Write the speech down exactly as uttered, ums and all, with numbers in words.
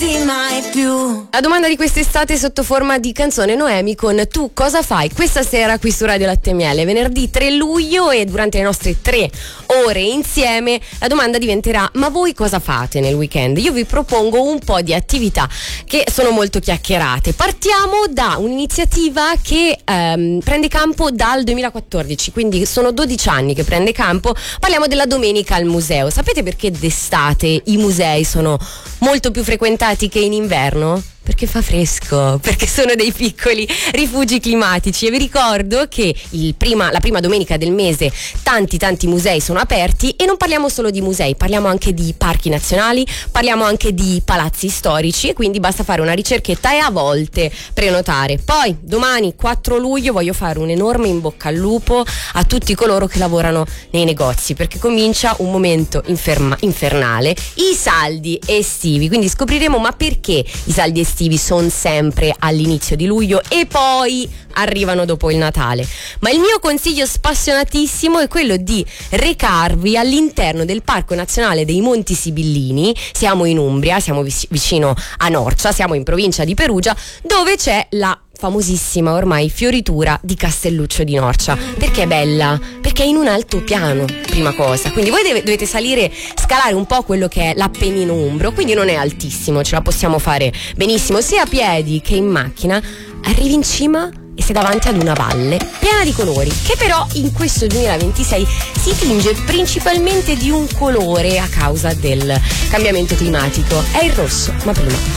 mai più. La domanda di quest'estate sotto forma di canzone Noemi con Tu cosa fai? Questa sera qui su Radio Latte e Miele, venerdì tre luglio, e durante le nostre tre ore insieme la domanda diventerà: ma voi cosa fate nel weekend? Io vi propongo un po' di attività che sono molto chiacchierate. Partiamo da un'iniziativa che ehm, prende campo dal duemilaquattordici, quindi sono dodici anni che prende campo. Parliamo della domenica al museo. Sapete perché d'estate i musei sono molto più frequentati che in inverno? Perché fa fresco, perché sono dei piccoli rifugi climatici. E vi ricordo che il prima, la prima domenica del mese tanti tanti musei sono aperti, e non parliamo solo di musei, parliamo anche di parchi nazionali, parliamo anche di palazzi storici, e quindi basta fare una ricerchetta e a volte prenotare. Poi domani quattro luglio voglio fare un enorme in bocca al lupo a tutti coloro che lavorano nei negozi, perché comincia un momento inferma, infernale, i saldi estivi. Quindi scopriremo ma perché i saldi estivi sono sempre all'inizio di luglio e poi arrivano dopo il Natale. Ma il mio consiglio spassionatissimo è quello di recarvi all'interno del Parco Nazionale dei Monti Sibillini. Siamo in Umbria, siamo vicino a Norcia, siamo in provincia di Perugia, dove c'è la famosissima ormai fioritura di Castelluccio di Norcia. Perché è bella? Perché è in un altopiano, prima cosa. Quindi voi deve, dovete salire, scalare un po' quello che è l'Appennino umbro, quindi non è altissimo, ce la possiamo fare benissimo sia a piedi che in macchina. Arrivi in cima e sei davanti ad una valle piena di colori, che però in questo duemilaventisei si tinge principalmente di un colore a causa del cambiamento climatico. È il rosso, ma prima